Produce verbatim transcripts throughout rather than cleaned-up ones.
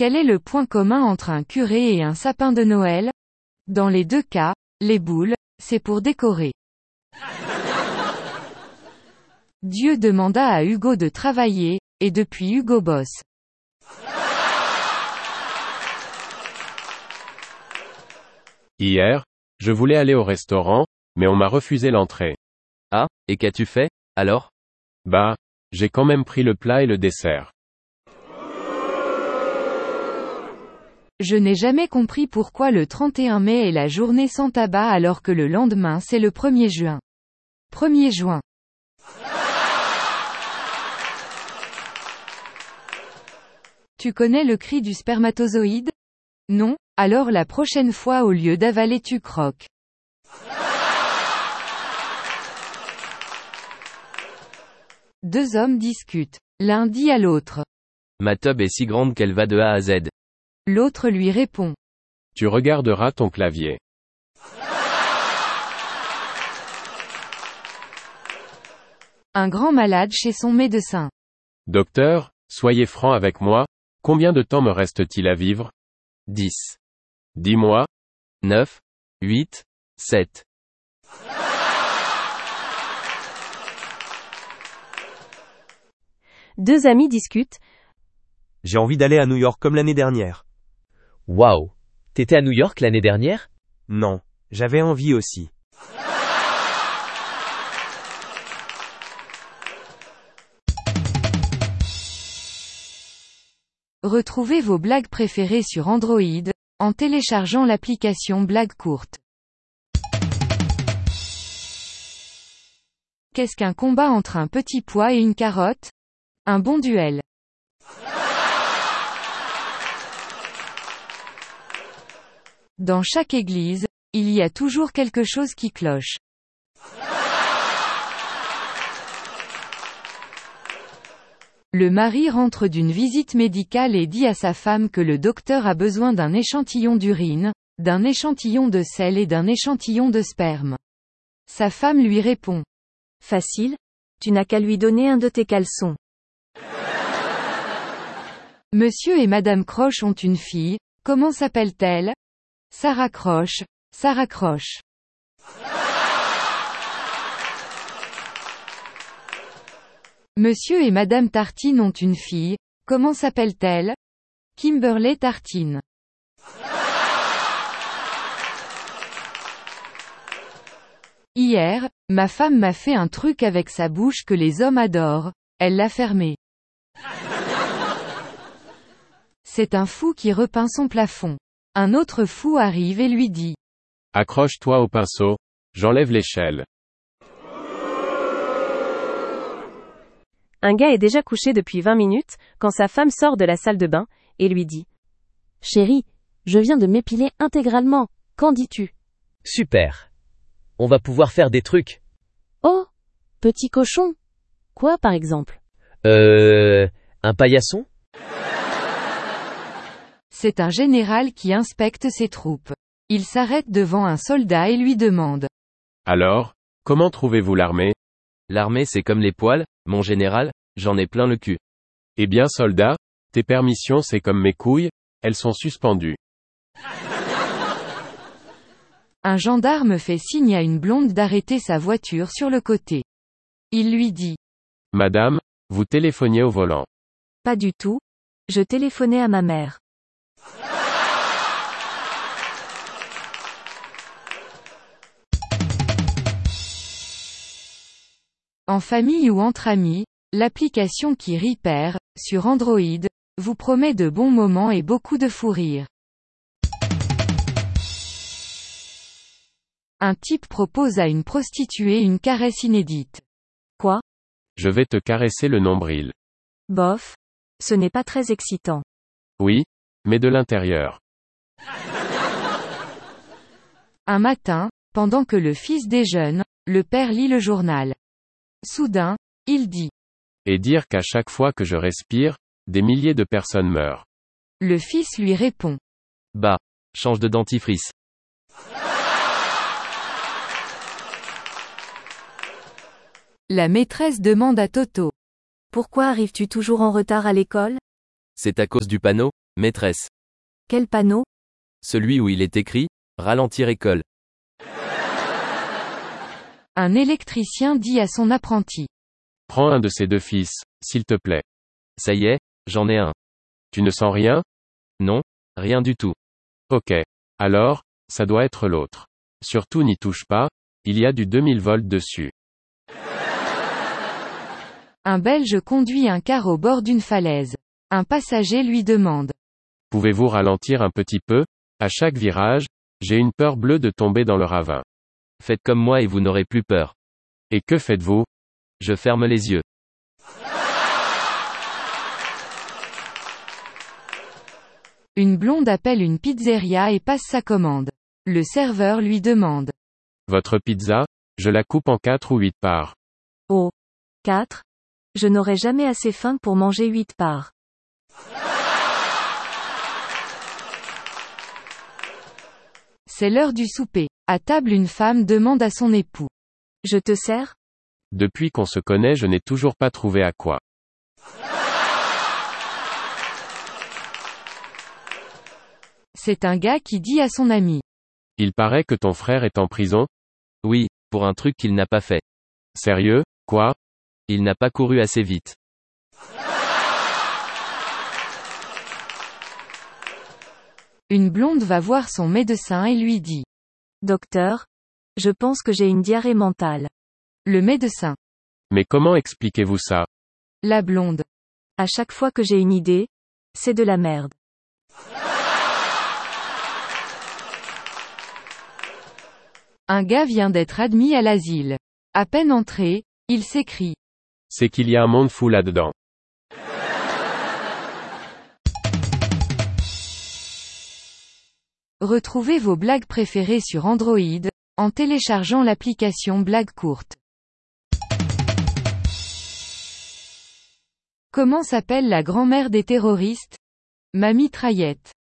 Quel est le point commun entre un curé et un sapin de Noël? Dans les deux cas, les boules, c'est pour décorer. Dieu demanda à Hugo de travailler, et depuis Hugo bosse. Hier, je voulais aller au restaurant, mais on m'a refusé l'entrée. Ah, et qu'as-tu fait, alors? Bah, j'ai quand même pris le plat et le dessert. Je n'ai jamais compris pourquoi le trente et un mai est la journée sans tabac alors que le lendemain c'est le premier juin. premier juin. Tu connais le cri du spermatozoïde? Non? Alors la prochaine fois au lieu d'avaler tu croques. Deux hommes discutent. L'un dit à l'autre. Ma tub est si grande qu'elle va de A à Z. L'autre lui répond. Tu regarderas ton clavier. Un grand malade chez son médecin. Docteur, soyez franc avec moi, combien de temps me reste-t-il à vivre? dix. Dis-moi. neuf. huit. sept. Deux amis discutent. J'ai envie d'aller à New York comme l'année dernière. Waouh! T'étais à New York l'année dernière? Non, j'avais envie aussi. Retrouvez vos blagues préférées sur Android, en téléchargeant l'application Blagues courtes. Qu'est-ce qu'un combat entre un petit pois et une carotte? Un bon duel. Dans chaque église, il y a toujours quelque chose qui cloche. Le mari rentre d'une visite médicale et dit à sa femme que le docteur a besoin d'un échantillon d'urine, d'un échantillon de sel et d'un échantillon de sperme. Sa femme lui répond. Facile, tu n'as qu'à lui donner un de tes caleçons. Monsieur et Madame Croche ont une fille, comment s'appelle-t-elle? Sarah Croche, Sarah Croche. Monsieur et Madame Tartine ont une fille, comment s'appelle-t-elle? Kimberley Tartine. Hier, ma femme m'a fait un truc avec sa bouche que les hommes adorent, elle l'a fermé. C'est un fou qui repeint son plafond. Un autre fou arrive et lui dit. Accroche-toi au pinceau, j'enlève l'échelle. Un gars est déjà couché depuis vingt minutes, quand sa femme sort de la salle de bain, et lui dit. Chérie, je viens de m'épiler intégralement, qu'en dis-tu? Super. On va pouvoir faire des trucs. Oh, petit cochon. Quoi par exemple? Euh, un paillasson? C'est un général qui inspecte ses troupes. Il s'arrête devant un soldat et lui demande. Alors, comment trouvez-vous l'armée? L'armée c'est comme les poils, mon général, j'en ai plein le cul. Eh bien soldat, tes permissions c'est comme mes couilles, elles sont suspendues. Un gendarme fait signe à une blonde d'arrêter sa voiture sur le côté. Il lui dit. Madame, vous téléphoniez au volant. Pas du tout. Je téléphonais à ma mère. En famille ou entre amis, l'application qui rit perd, sur Android, vous promet de bons moments et beaucoup de fou rire. Un type propose à une prostituée une caresse inédite. Quoi? Je vais te caresser le nombril. Bof. Ce n'est pas très excitant. Oui, mais de l'intérieur. Un matin, pendant que le fils déjeune, le père lit le journal. Soudain, il dit. Et dire qu'à chaque fois que je respire, des milliers de personnes meurent. Le fils lui répond. Bah, change de dentifrice. La maîtresse demande à Toto. Pourquoi arrives-tu toujours en retard à l'école? C'est à cause du panneau, maîtresse. Quel panneau? Celui où il est écrit, ralentir école. Un électricien dit à son apprenti. Prends un de ces deux fils, s'il te plaît. Ça y est, j'en ai un. Tu ne sens rien? Non, rien du tout. Ok. Alors, ça doit être l'autre. Surtout n'y touche pas, il y a du deux mille volts dessus. Un Belge conduit un car au bord d'une falaise. Un passager lui demande. Pouvez-vous ralentir un petit peu? À chaque virage, j'ai une peur bleue de tomber dans le ravin. Faites comme moi et vous n'aurez plus peur. Et que faites-vous? Je ferme les yeux. Une blonde appelle une pizzeria et passe sa commande. Le serveur lui demande. Votre pizza? Je la coupe en quatre ou huit parts. Oh. Quatre? Je n'aurai jamais assez faim pour manger huit parts. C'est l'heure du souper. À table, une femme demande à son époux. Je te sers? Depuis qu'on se connaît, je n'ai toujours pas trouvé à quoi. C'est un gars qui dit à son ami. Il paraît que ton frère est en prison? Oui, pour un truc qu'il n'a pas fait. Sérieux? Quoi? Il n'a pas couru assez vite. Une blonde va voir son médecin et lui dit. Docteur, je pense que j'ai une diarrhée mentale. Le médecin. Mais comment expliquez-vous ça? La blonde. À chaque fois que j'ai une idée, c'est de la merde. Un gars vient d'être admis à l'asile. À peine entré, il s'écrie. C'est qu'il y a un monde fou là-dedans. Retrouvez vos blagues préférées sur Android, en téléchargeant l'application Blagues courtes. Comment s'appelle la grand-mère des terroristes? Ma mitraillette.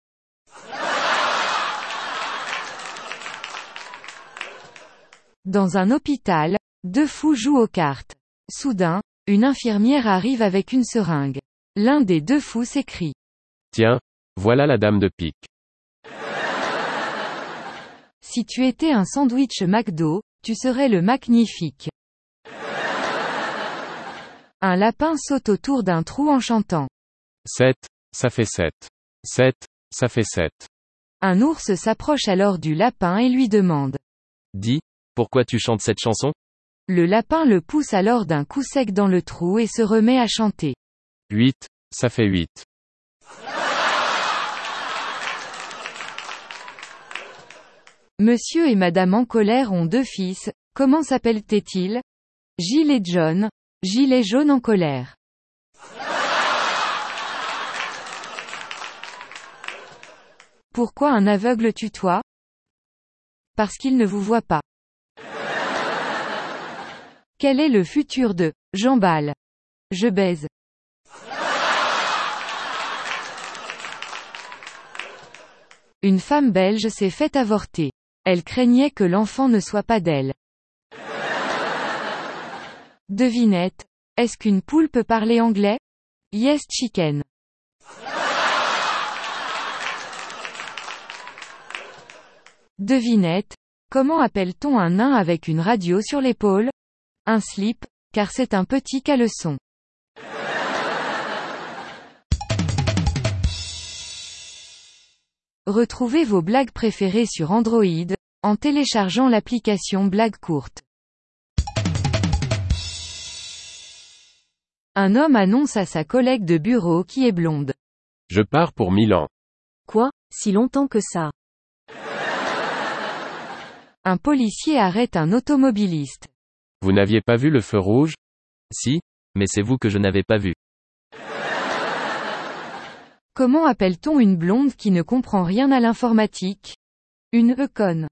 Dans un hôpital, deux fous jouent aux cartes. Soudain, une infirmière arrive avec une seringue. L'un des deux fous s'écrie. Tiens, voilà la dame de pique. Si tu étais un sandwich McDo, tu serais le magnifique. Un lapin saute autour d'un trou en chantant. sept, ça fait sept. sept, ça fait sept. Un ours s'approche alors du lapin et lui demande. Dis, pourquoi tu chantes cette chanson? Le lapin le pousse alors d'un coup sec dans le trou et se remet à chanter. huit, ça fait huit. Monsieur et Madame en colère ont deux fils, comment s'appellent-ils? Gilles et John. Gilles est jaune en colère. Pourquoi un aveugle tutoie? Parce qu'il ne vous voit pas. Quel est le futur de « j'emballe »? Je baise. Une femme belge s'est fait avorter. Elle craignait que l'enfant ne soit pas d'elle. Devinette. Est-ce qu'une poule peut parler anglais? Yes chicken. Devinette. Comment appelle-t-on un nain avec une radio sur l'épaule? Un slip, car c'est un petit caleçon. Retrouvez vos blagues préférées sur Android, en téléchargeant l'application Blagues courtes. Un homme annonce à sa collègue de bureau qui est blonde. Je pars pour Milan. Quoi, si longtemps que ça? Un policier arrête un automobiliste. Vous n'aviez pas vu le feu rouge? Si, mais c'est vous que je n'avais pas vu. Comment appelle-t-on une blonde qui ne comprend rien à l'informatique? Une euconne.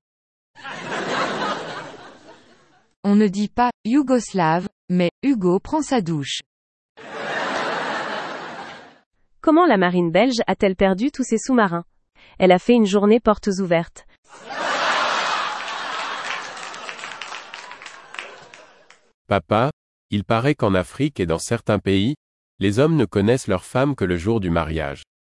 On ne dit pas « yougoslave », mais « Hugo prend sa douche ». Comment la marine belge a-t-elle perdu tous ses sous-marins? Elle a fait une journée portes ouvertes. Papa, il paraît qu'en Afrique et dans certains pays, Les hommes ne connaissent leur femme que le jour du mariage.